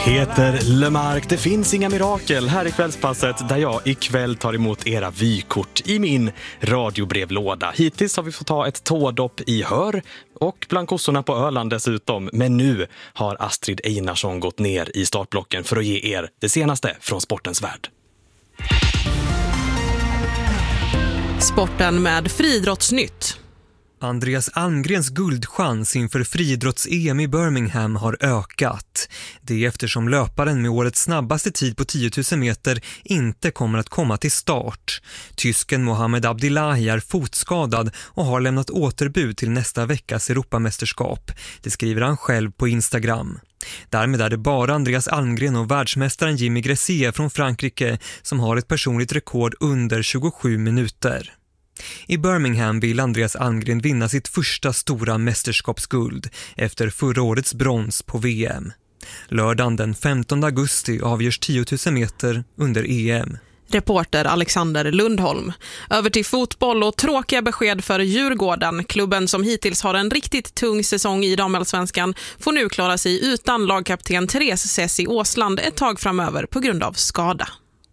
Peter Lemark, det finns inga mirakel här i Kvällspasset där jag ikväll tar emot era vykort i min radiobrevlåda. Hittills har vi fått ta ett tådopp i Hör och bland kossorna på Öland dessutom. Men nu har Astrid Einarsson gått ner i startblocken för att ge er det senaste från sportens värld. Sporten med friidrottsnytt. Andreas Almgrens guldchans inför friidrotts-EM i Birmingham har ökat. Det är eftersom löparen med årets snabbaste tid på 10 000 meter inte kommer att komma till start. Tysken Mohamed Abdillahi är fotskadad och har lämnat återbud till nästa veckas Europamästerskap. Det skriver han själv på Instagram. Därmed är det bara Andreas Almgren och världsmästaren Jimmy Gressier från Frankrike som har ett personligt rekord under 27 minuter. I Birmingham vill Andreas Almgren vinna sitt första stora mästerskapsguld efter förra årets brons på VM. Lördagen den 15 augusti avgörs 10 000 meter under EM. Reporter Alexander Lundholm. Över till fotboll och tråkiga besked för Djurgården. Klubben som hittills har en riktigt tung säsong i damallsvenskan får nu klara sig utan lagkapten Therese Sessi Åsland ett tag framöver på grund av skada.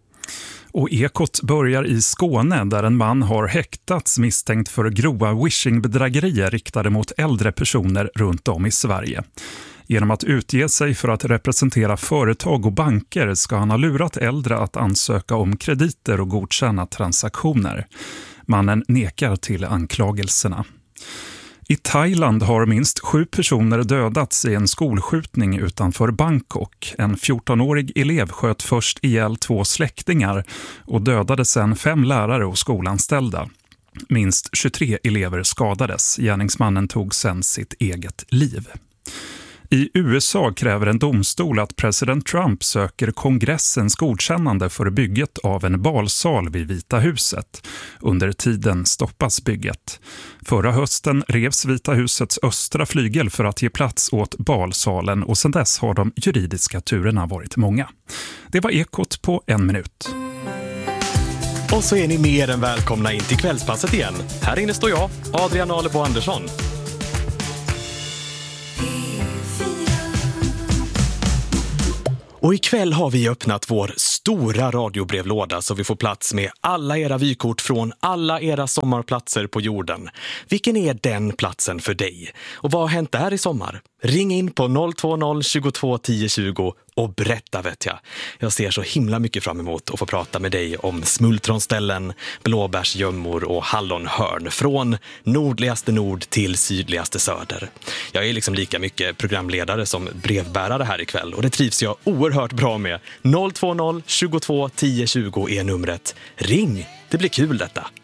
Och Ekot börjar i Skåne där en man har häktats misstänkt för grova wishing-bedrägerier riktade mot äldre personer runt om i Sverige. Genom att utge sig för att representera företag och banker ska han ha lurat äldre att ansöka om krediter och godkänna transaktioner. Mannen nekar till anklagelserna. I Thailand har minst 7 personer dödats i en skolskjutning utanför Bangkok. En 14-årig elev sköt först ihjäl 2 släktingar och dödade sedan 5 lärare och skolanställda. Minst 23 elever skadades. Gärningsmannen tog sedan sitt eget liv. I USA kräver en domstol att president Trump söker kongressens godkännande för bygget av en balsal vid Vita huset. Under tiden stoppas bygget. Förra hösten revs Vita husets östra flygel för att ge plats åt balsalen och sedan dess har de juridiska turerna varit många. Det var Ekot på 1 minut. Och så är ni mer än välkomna in till Kvällspasset igen. Här inne står jag, Adrian Alebo Andersson. Och ikväll har vi öppnat vår stora radiobrevlåda så vi får plats med alla era vykort från alla era sommarplatser på jorden. Vilken är den platsen för dig? Och vad har hänt där i sommar? Ring in på 020 22 10 20 och berätta vet jag. Jag ser så himla mycket fram emot att få prata med dig om smultronställen, blåbärsgömmor och hallonhörn från nordligaste nord till sydligaste söder. Jag är liksom lika mycket programledare som brevbärare här ikväll och det trivs jag oerhört bra med. 020 22 10 20 är numret. Ring, det blir kul detta.